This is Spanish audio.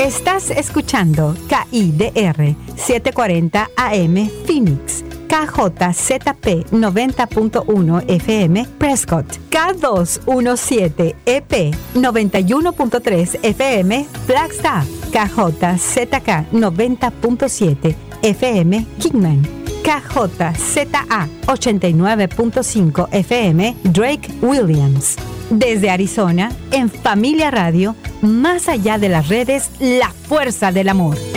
Estás escuchando KIDR 740 AM Phoenix, KJZP 90.1 FM Prescott, K217 EP 91.3 FM Flagstaff, KJZK 90.7 FM Kingman, KJZA 89.5 FM Drake Williams. Desde Arizona, en Familia Radio, más allá de las redes, la fuerza del amor.